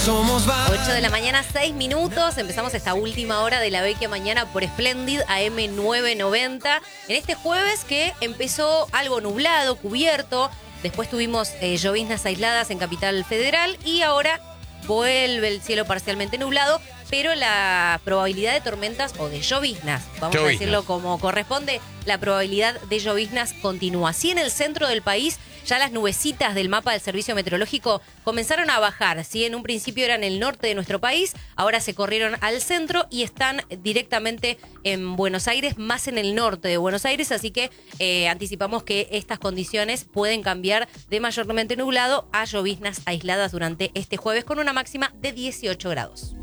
8 de la mañana, 6 minutos. Empezamos esta última hora de la Vecchia Mañana por Splendid AM990. En este jueves que empezó algo nublado, cubierto. Después tuvimos lloviznas aisladas en Capital Federal y ahora vuelve el cielo parcialmente nublado, pero la probabilidad de tormentas o de lloviznas, vamos a decirlo como corresponde, la probabilidad de lloviznas continúa. Sí, en el centro del país ya las nubecitas del mapa del Servicio Meteorológico comenzaron a bajar. Sí, en un principio eran el norte de nuestro país, ahora se corrieron al centro y están directamente en Buenos Aires, más en el norte de Buenos Aires, así que anticipamos que estas condiciones pueden cambiar de mayormente nublado a lloviznas aisladas durante este jueves con una máxima de 18 grados.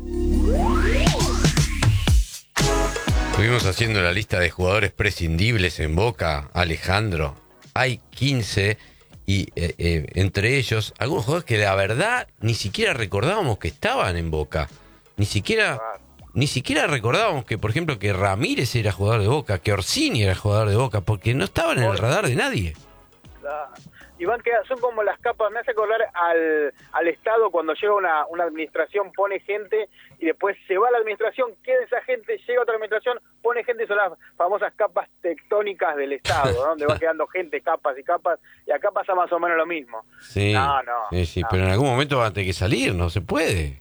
Estuvimos haciendo la lista de jugadores prescindibles en Boca, Alejandro. Hay 15 y entre ellos algunos jugadores que la verdad ni siquiera recordábamos que estaban en Boca. Ni siquiera recordábamos que, por ejemplo, que Ramírez era jugador de Boca, que Orsini era jugador de Boca, porque no estaban en el radar de nadie. Iván, son como las capas, me hace acordar al Estado cuando llega una administración, pone gente y después se va la administración, queda esa gente, llega otra administración, pone gente, son las famosas capas tectónicas del Estado, ¿no? Donde va quedando gente, capas y capas, y acá pasa más o menos lo mismo. Sí, sí, pero en algún momento van a tener que salir, no se puede.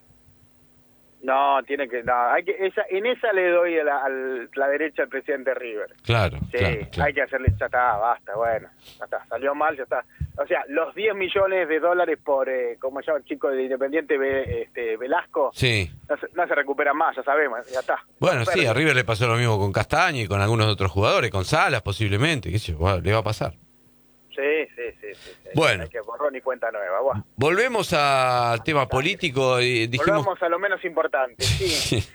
No, en esa le doy la derecha al presidente River. Claro, sí, claro. Hay que hacerle, ya está, basta, bueno, ya está, salió mal, ya está. O sea, los $10 millones por, ¿cómo se llama el chico de Independiente, Velasco? Sí. No se recuperan más, ya sabemos, ya está. Bueno, sí, a River le pasó lo mismo con Castaño y con algunos otros jugadores, con Salas posiblemente, qué sé yo, le va a pasar. Sí. Bueno. Hay que borrón y cuenta nueva. Buah. Volvemos al tema político. Volvamos a lo menos importante, sí.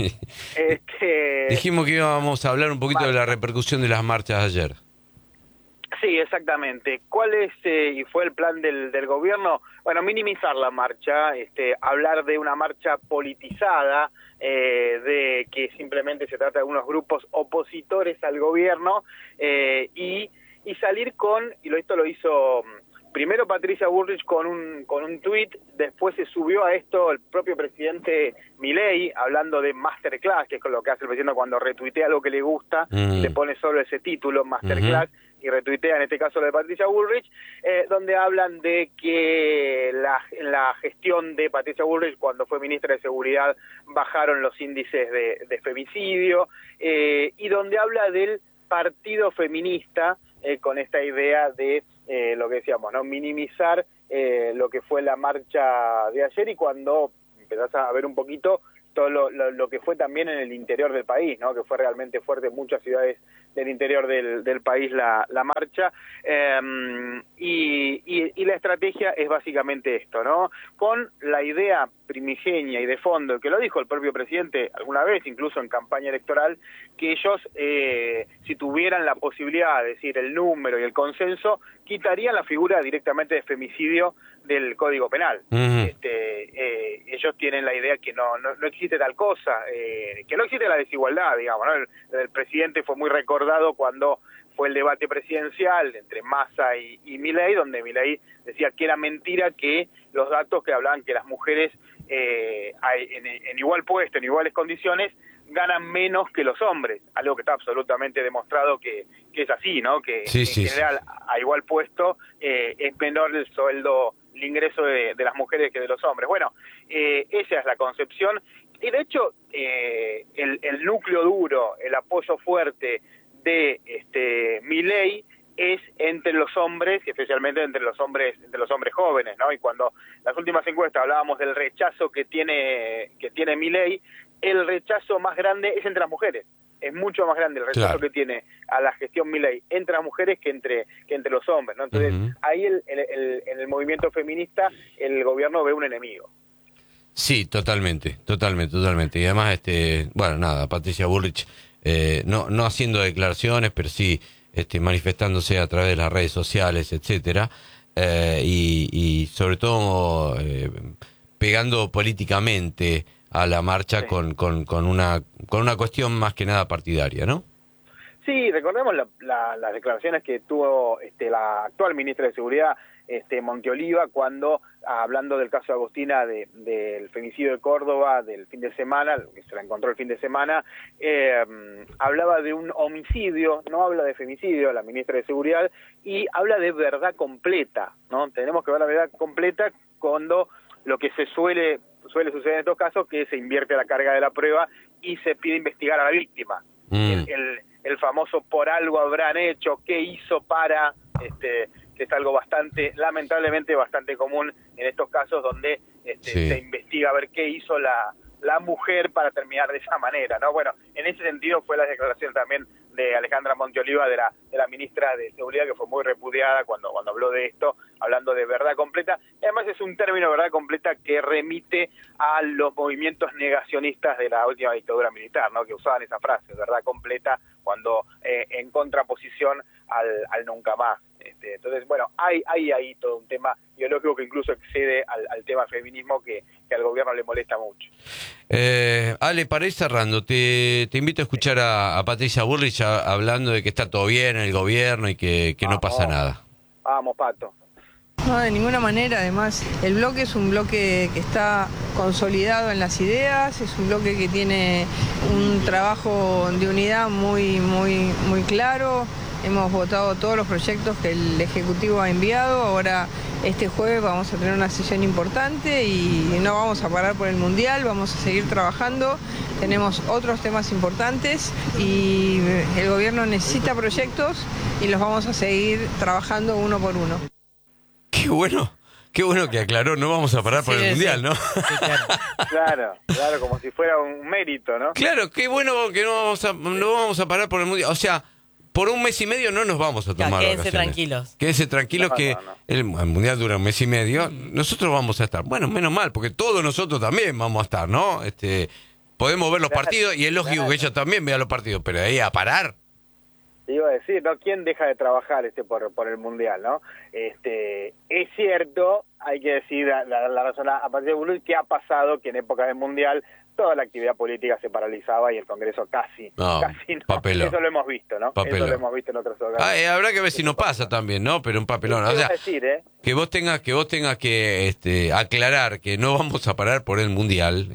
Dijimos que íbamos a hablar un poquito de la repercusión de las marchas ayer. Sí, exactamente. ¿Cuál es y fue el plan del gobierno? Bueno, minimizar la marcha, hablar de una marcha politizada, de que simplemente se trata de unos grupos opositores al gobierno y salir esto lo hizo primero Patricia Bullrich con un tuit, después se subió a esto el propio presidente Milei, hablando de masterclass, que es lo que hace el presidente cuando retuitea algo que le gusta, le pone solo ese título, masterclass, y retuitea en este caso lo de Patricia Bullrich, donde hablan de que en la gestión de Patricia Bullrich, cuando fue ministra de Seguridad, bajaron los índices de femicidio, y donde habla del partido feminista, con esta idea de lo que decíamos, ¿no? Minimizar lo que fue la marcha de ayer, y cuando empezás a ver un poquito todo lo que fue también en el interior del país, ¿no? Que fue realmente fuerte en muchas ciudades del interior del país la marcha, y la estrategia es básicamente esto, ¿no? Con la idea primigenia y de fondo, que lo dijo el propio presidente alguna vez, incluso en campaña electoral, que ellos, si tuvieran la posibilidad de decir el número y el consenso, quitarían la figura directamente de femicidio del Código Penal. Ellos tienen la idea que no existe tal cosa, que no existe la desigualdad, digamos, ¿no? El presidente fue muy recordado cuando fue el debate presidencial entre Massa y Milei, donde Milei decía que era mentira que los datos que hablaban que las mujeres en igual puesto, en iguales condiciones, ganan menos que los hombres, algo que está absolutamente demostrado que es así, ¿no? Que en general a igual puesto es menor el sueldo, el ingreso de las mujeres que de los hombres. Bueno, esa es la concepción, y de hecho el núcleo duro, el apoyo fuerte de Milei es entre los hombres, y especialmente entre los hombres jóvenes, ¿no? Y cuando las últimas encuestas hablábamos del rechazo que tiene Milei, el rechazo más grande es entre las mujeres. Es mucho más grande el rechazo que tiene a la gestión Milei entre las mujeres que entre los hombres, ¿no? Entonces, ahí en el movimiento feminista el gobierno ve un enemigo. Sí, totalmente. Y además, Patricia Bullrich, no haciendo declaraciones, pero sí manifestándose a través de las redes sociales, etcétera, y sobre todo pegando políticamente a la marcha con una cuestión más que nada partidaria, ¿no? Sí, recordemos las declaraciones que tuvo la actual ministra de Seguridad Monteoliva cuando, hablando del caso de Agostina, del femicidio de Córdoba del fin de semana, que se la encontró el fin de semana, hablaba de un homicidio, no habla de femicidio, la ministra de Seguridad, y habla de verdad completa, ¿no? Tenemos que ver la verdad completa cuando lo que suele suceder en estos casos, que se invierte la carga de la prueba y se pide investigar a la víctima. El famoso por algo habrán hecho, qué hizo para, que es algo bastante, lamentablemente bastante común en estos casos donde se investiga a ver qué hizo la mujer para terminar de esa manera, ¿no? Bueno, en ese sentido fue la declaración también de Alejandra Monteoliva, de la ministra de Seguridad, que fue muy repudiada cuando habló de esto, hablando de verdad completa. Y además es un término, verdad completa, que remite a los movimientos negacionistas de la última dictadura militar, ¿no? Que usaban esa frase, verdad completa, cuando en contraposición al nunca más. Entonces, bueno, hay ahí todo un tema ideológico que incluso excede al tema feminismo que al gobierno le molesta mucho. Ale, para ir cerrando, te invito a escuchar a Patricia Bullrich hablando de que está todo bien en el gobierno y que no pasa nada. Vamos, Pato. No, de ninguna manera. Además, el bloque es un bloque que está consolidado en las ideas, es un bloque que tiene un trabajo de unidad muy claro. Hemos votado todos los proyectos que el Ejecutivo ha enviado. Ahora, este jueves vamos a tener una sesión importante y no vamos a parar por el Mundial, vamos a seguir trabajando. Tenemos otros temas importantes y el gobierno necesita proyectos y los vamos a seguir trabajando uno por uno. Qué bueno que aclaró, no vamos a parar por el Mundial, ¿no? Sí, claro, como si fuera un mérito, ¿no? Claro, qué bueno que no vamos a parar por el Mundial. O sea, por un mes y medio no nos vamos a tomar vacaciones. Quédense tranquilos que el Mundial dura un mes y medio. Nosotros vamos a estar. Bueno, menos mal, porque todos nosotros también vamos a estar, ¿no? Podemos ver los partidos y es lógico que ella también vea los partidos, pero ahí a parar. Te iba a decir, ¿no? ¿Quién deja de trabajar por el Mundial, no? Es cierto, hay que decir la razón a Patricia Bullrich, que ha pasado que en épocas del Mundial toda la actividad política se paralizaba y el Congreso casi no. Papelón. Eso lo hemos visto, ¿no? Papelón. Eso lo hemos visto en otros ocasiones. Habrá que ver si no pasa también, ¿no? Pero un papelón. O sea, que vos tengas que aclarar que no vamos a parar por el Mundial,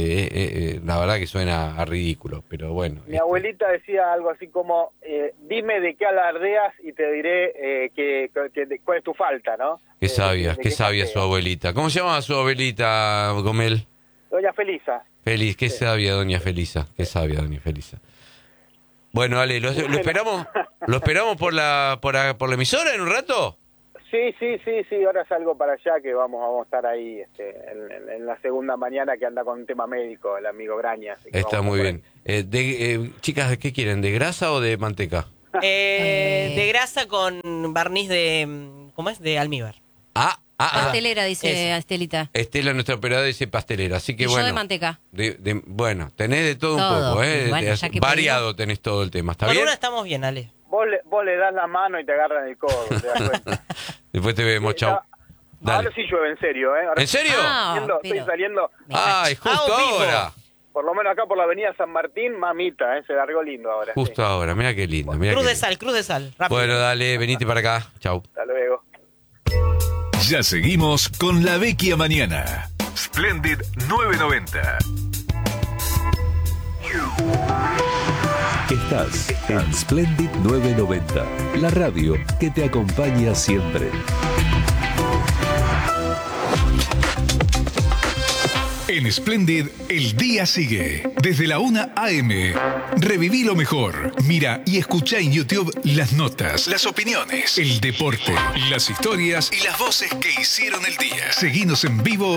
la verdad que suena a ridículo, pero bueno. Mi abuelita decía algo así como, dime de qué alardeas y te diré cuál es tu falta, ¿no? Qué sabia su abuelita. ¿Cómo se llama su abuelita, Gomel? Doña Felisa. Feliz, qué sabia doña Felisa, qué sabia doña Felisa. Bueno, Ale, ¿lo esperamos por la emisora en un rato? Sí, ahora salgo para allá, que vamos a estar ahí en la segunda mañana, que anda con un tema médico, el amigo Graña. Está muy bien. Chicas, ¿qué quieren, de grasa o de manteca? De grasa con barniz de almíbar. Pastelera, dice Estelita. Estela, nuestra operadora, dice pastelera, así que y bueno. Yo de manteca. Bueno, tenés de todo un poco, Bueno, variado tenés todo el tema, ¿está bien? Con una estamos bien, Ale. Vos le das la mano y te agarran el codo, ¿te das cuenta? Después te vemos, chau. Ahora sí llueve, en serio, ¿eh? Ahora ¿En serio? Estoy saliendo. Justo ahora. Por lo menos acá por la avenida San Martín, mamita, se largó lindo ahora. Justo ahora, mira qué lindo. Cruz de sal, rápido. Bueno, dale, venite para acá, chau. Hasta luego. Ya seguimos con La Vecchia Mañana. Splendid 990. Estás en Splendid 990, la radio que te acompaña siempre. En Splendid, el día sigue. Desde la 1 a.m. Reviví lo mejor. Mira y escucha en YouTube las notas, las opiniones, el deporte, las historias y las voces que hicieron el día. Seguinos en vivo